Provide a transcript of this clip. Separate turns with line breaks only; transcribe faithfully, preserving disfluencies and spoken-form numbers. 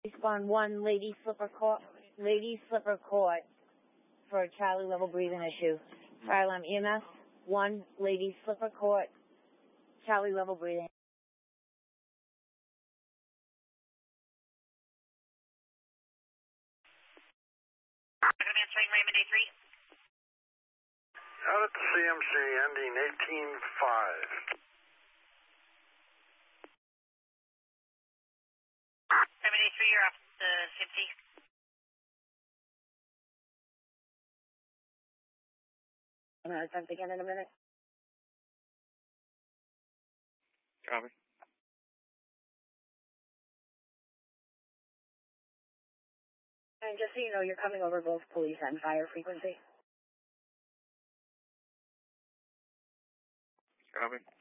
Spawn one, Lady Slipper Court, Lady Slipper Court for a Charlie level breathing issue. Fire alarm E M S, one, Lady Slipper Court, Charlie level breathing.
I'm answering Raymond A three.
Out at the C M C ending eighteen five.
Raymond A three, you're off the C M C.
I'm going to attempt again in a minute.
Copy.
And just so you know, you're coming over both police and fire frequency.
Copy.